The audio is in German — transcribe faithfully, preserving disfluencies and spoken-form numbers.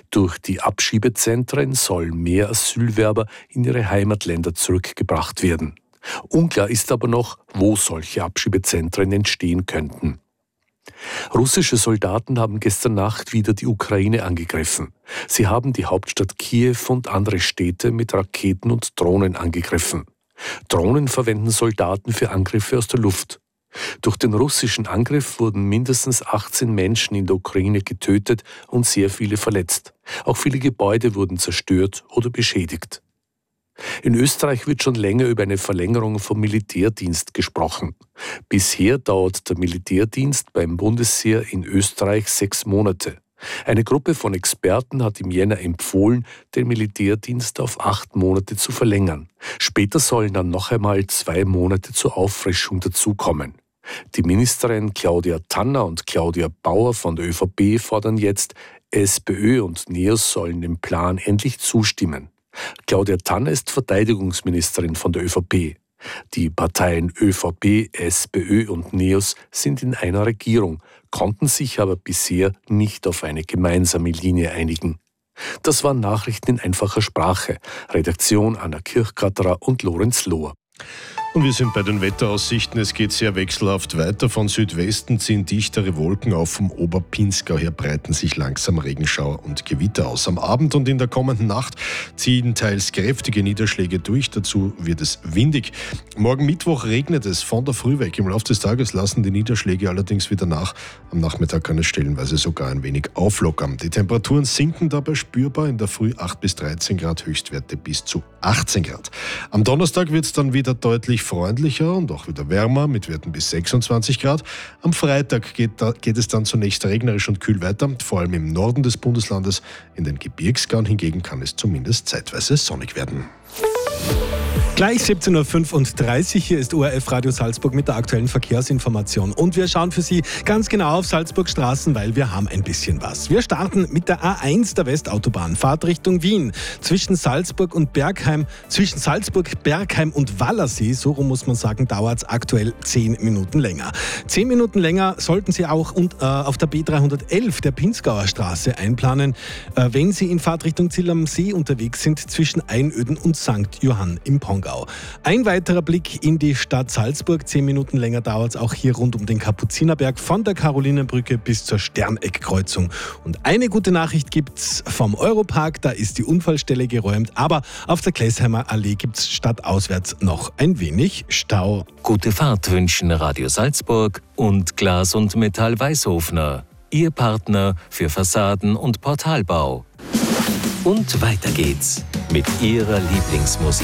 Durch die Abschiebezentren sollen mehr Asylwerber in ihre Heimatländer zurückgebracht werden. Unklar ist aber noch, wo solche Abschiebezentren entstehen könnten. Russische Soldaten haben gestern Nacht wieder die Ukraine angegriffen. Sie haben die Hauptstadt Kiew und andere Städte mit Raketen und Drohnen angegriffen. Drohnen verwenden Soldaten für Angriffe aus der Luft. Durch den russischen Angriff wurden mindestens achtzehn Menschen in der Ukraine getötet und sehr viele verletzt. Auch viele Gebäude wurden zerstört oder beschädigt. In Österreich wird schon länger über eine Verlängerung vom Militärdienst gesprochen. Bisher dauert der Militärdienst beim Bundesheer in Österreich sechs Monate. Eine Gruppe von Experten hat im Jänner empfohlen, den Militärdienst auf acht Monate zu verlängern. Später sollen dann noch einmal zwei Monate zur Auffrischung dazukommen. Die Ministerin Claudia Tanner und Claudia Bauer von der ÖVP fordern jetzt, SPÖ und NEOS sollen dem Plan endlich zustimmen. Claudia Tanner ist Verteidigungsministerin von der ÖVP. Die Parteien ÖVP, SPÖ und NEOS sind in einer Regierung, konnten sich aber bisher nicht auf eine gemeinsame Linie einigen. Das waren Nachrichten in einfacher Sprache. Redaktion Anna Kirchgatterer und Lorenz Lohr. Und wir sind bei den Wetteraussichten. Es geht sehr wechselhaft weiter. Von Südwesten ziehen dichtere Wolken auf. Vom Oberpinzgau her breiten sich langsam Regenschauer und Gewitter aus. Am Abend und in der kommenden Nacht ziehen teils kräftige Niederschläge durch. Dazu wird es windig. Morgen Mittwoch regnet es von der Früh weg. Im Laufe des Tages lassen die Niederschläge allerdings wieder nach. Am Nachmittag kann es stellenweise sogar ein wenig auflockern. Die Temperaturen sinken dabei spürbar. In der Früh acht bis dreizehn Grad, Höchstwerte bis zu achtzehn Grad. Am Donnerstag wird es dann wieder deutlich freundlicher und auch wieder wärmer mit Werten bis sechsundzwanzig Grad. Am Freitag geht, da, geht es dann zunächst regnerisch und kühl weiter, vor allem im Norden des Bundeslandes. In den Gebirgsgauern hingegen kann es zumindest zeitweise sonnig werden. Gleich siebzehn Uhr fünfunddreißig, hier ist O R F Radio Salzburg mit der aktuellen Verkehrsinformation. Und wir schauen für Sie ganz genau auf Salzburg Straßen, weil wir haben ein bisschen was. Wir starten mit der A eins der Westautobahn, Fahrt Richtung Wien. Zwischen Salzburg und Bergheim, zwischen Salzburg, Bergheim und Wallersee, so rum muss man sagen, dauert es aktuell zehn Minuten länger. Zehn Minuten länger sollten Sie auch und, äh, auf der B dreihundertelf der Pinzgauer Straße einplanen, äh, wenn Sie in Fahrt Richtung Zell am See unterwegs sind, zwischen Einöden und Sankt Johann im Pongau. Ein weiterer Blick in die Stadt Salzburg. Zehn Minuten länger dauert es auch hier rund um den Kapuzinerberg von der Karolinenbrücke bis zur Sterneckkreuzung. Und eine gute Nachricht gibt's vom Europark, da ist die Unfallstelle geräumt, aber auf der Klesheimer Allee gibt's stadtauswärts noch ein wenig Stau. Gute Fahrt wünschen Radio Salzburg und Glas und Metall Weißhofner, Ihr Partner für Fassaden- und Portalbau. Und weiter geht's mit Ihrer Lieblingsmusik.